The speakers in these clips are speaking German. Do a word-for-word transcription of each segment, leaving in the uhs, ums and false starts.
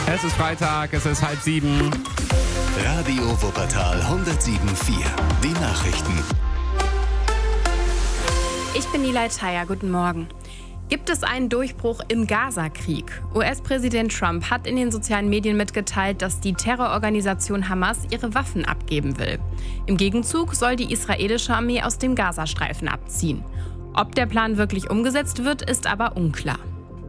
Es ist Freitag, es ist halb sieben. Radio Wuppertal hundertsieben Komma vier. Die Nachrichten. Ich bin Nilay Thayer, guten Morgen. Gibt es einen Durchbruch im Gaza-Krieg? U S-Präsident Trump hat in den sozialen Medien mitgeteilt, dass die Terrororganisation Hamas ihre Waffen abgeben will. Im Gegenzug soll die israelische Armee aus dem Gazastreifen abziehen. Ob der Plan wirklich umgesetzt wird, ist aber unklar.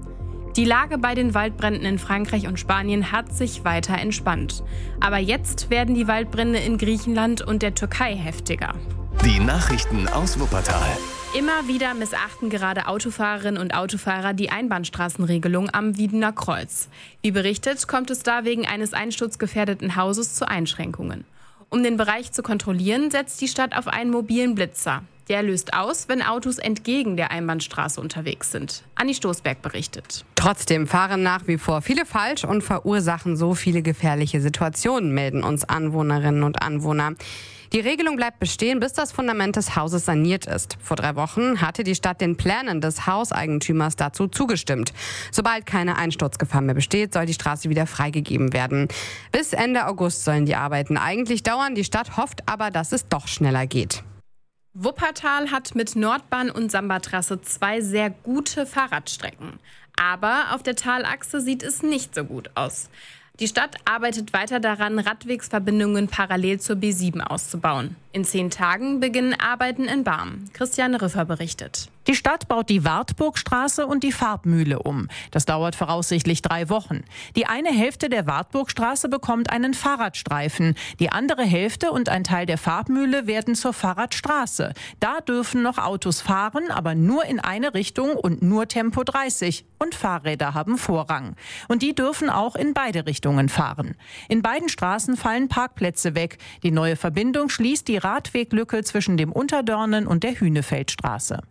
Die Lage bei den Waldbränden in Frankreich und Spanien hat sich weiter entspannt. Aber jetzt werden die Waldbrände in Griechenland und der Türkei heftiger. Die Nachrichten aus Wuppertal. Immer wieder missachten gerade Autofahrerinnen und Autofahrer die Einbahnstraßenregelung am Wiedener Kreuz. Wie berichtet, kommt es da wegen eines einsturzgefährdeten Hauses zu Einschränkungen. Um den Bereich zu kontrollieren, setzt die Stadt auf einen mobilen Blitzer. Der löst aus, wenn Autos entgegen der Einbahnstraße unterwegs sind. Anni Stoßberg berichtet. Trotzdem fahren nach wie vor viele falsch und verursachen so viele gefährliche Situationen, melden uns Anwohnerinnen und Anwohner. Die Regelung bleibt bestehen, bis das Fundament des Hauses saniert ist. Vor drei Wochen hatte die Stadt den Plänen des Hauseigentümers dazu zugestimmt. Sobald keine Einsturzgefahr mehr besteht, soll die Straße wieder freigegeben werden. Bis Ende August sollen die Arbeiten eigentlich dauern. Die Stadt hofft aber, dass es doch schneller geht. Wuppertal hat mit Nordbahn und Samba-Trasse zwei sehr gute Fahrradstrecken. Aber auf der Talachse sieht es nicht so gut aus. Die Stadt arbeitet weiter daran, Radwegsverbindungen parallel zur B sieben auszubauen. In zehn Tagen beginnen Arbeiten in Barm. Christian Riffer berichtet. Die Stadt baut die Wartburgstraße und die Farbmühle um. Das dauert voraussichtlich drei Wochen. Die eine Hälfte der Wartburgstraße bekommt einen Fahrradstreifen. Die andere Hälfte und ein Teil der Farbmühle werden zur Fahrradstraße. Da dürfen noch Autos fahren, aber nur in eine Richtung und nur Tempo dreißig. Und Fahrräder haben Vorrang. Und die dürfen auch in beide Richtungen fahren. In beiden Straßen fallen Parkplätze weg. Die neue Verbindung schließt die Radweglücke zwischen dem Unterdörnen und der Hühnefeldstraße.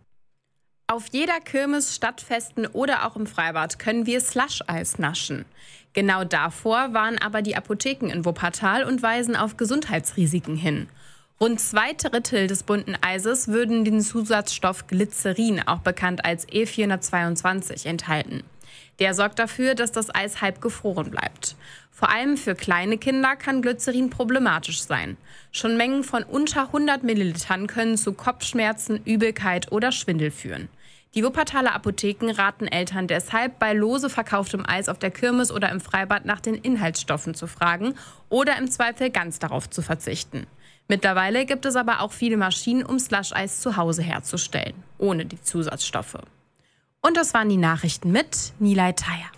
Auf jeder Kirmes, Stadtfesten oder auch im Freibad können wir Slush-Eis naschen. Genau davor warnen aber die Apotheken in Wuppertal und weisen auf Gesundheitsrisiken hin. Rund zwei Drittel des bunten Eises würden den Zusatzstoff Glycerin, auch bekannt als E vierhundertzweiundzwanzig, enthalten. Der sorgt dafür, dass das Eis halb gefroren bleibt. Vor allem für kleine Kinder kann Glycerin problematisch sein. Schon Mengen von unter hundert Millilitern können zu Kopfschmerzen, Übelkeit oder Schwindel führen. Die Wuppertaler Apotheken raten Eltern deshalb, bei lose verkauftem Eis auf der Kirmes oder im Freibad nach den Inhaltsstoffen zu fragen oder im Zweifel ganz darauf zu verzichten. Mittlerweile gibt es aber auch viele Maschinen, um Slush-Eis zu Hause herzustellen, ohne die Zusatzstoffe. Und das waren die Nachrichten mit Nilay Thayer.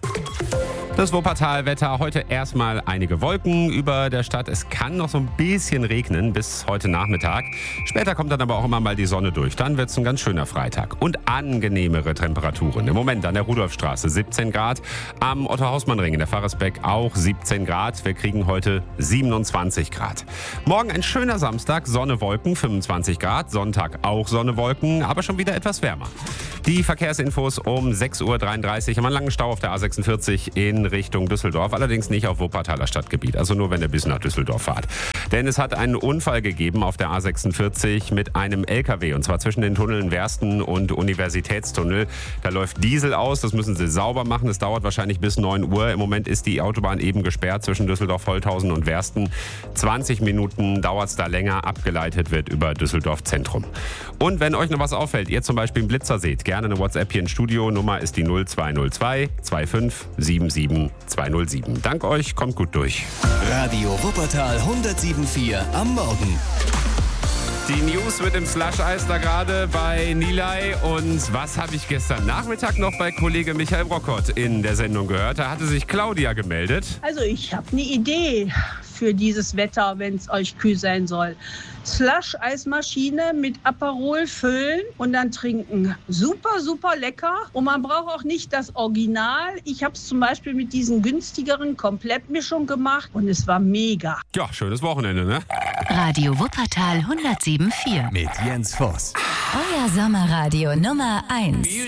Das Wuppertal-Wetter, heute erstmal einige Wolken über der Stadt. Es kann noch so ein bisschen regnen bis heute Nachmittag. Später kommt dann aber auch immer mal die Sonne durch. Dann wird es ein ganz schöner Freitag. Und angenehmere Temperaturen. Im Moment an der Rudolfstraße siebzehn Grad. Am Otto-Hausmann-Ring in der Pfarrersbeck auch siebzehn Grad. Wir kriegen heute siebenundzwanzig Grad. Morgen ein schöner Samstag, Sonne, Wolken, fünfundzwanzig Grad. Sonntag auch Sonne, Wolken, aber schon wieder etwas wärmer. Die Verkehrsinfos um sechs Uhr dreiunddreißig. Haben einen langen Stau auf der A sechsundvierzig in Richtung Düsseldorf, allerdings nicht auf Wuppertaler Stadtgebiet, also nur wenn ihr bis nach Düsseldorf fahrt. Denn es hat einen Unfall gegeben auf der A sechsundvierzig mit einem L K W und zwar zwischen den Tunneln Wersten und Universitätstunnel. Da läuft Diesel aus, das müssen sie sauber machen, das dauert wahrscheinlich bis neun Uhr. Im Moment ist die Autobahn eben gesperrt zwischen Düsseldorf-Holthausen und Wersten. zwanzig Minuten dauert es da länger, abgeleitet wird über Düsseldorf Zentrum. Und wenn euch noch was auffällt, ihr zum Beispiel einen Blitzer seht, gerne eine WhatsApp hier ins Studio, Nummer ist die null zwei null zwei zwei fünf sieben sieben zwei null sieben. Dank euch, kommt gut durch. Radio Wuppertal hundertsieben Komma vier am Morgen. Die News mit dem Slush-Eis da gerade bei Nilay. Und was habe ich gestern Nachmittag noch bei Kollege Michael Brockott in der Sendung gehört? Da hatte sich Claudia gemeldet. Also ich habe eine Idee für dieses Wetter, wenn es euch kühl sein soll. Slush-Eismaschine mit Aperol füllen und dann trinken. Super, super lecker. Und man braucht auch nicht das Original. Ich habe es zum Beispiel mit diesen günstigeren Komplettmischung gemacht und es war mega. Ja, schönes Wochenende, ne? Radio Wuppertal hundertsieben Komma vier. Mit Jens Voss. Euer Sommerradio Nummer eins.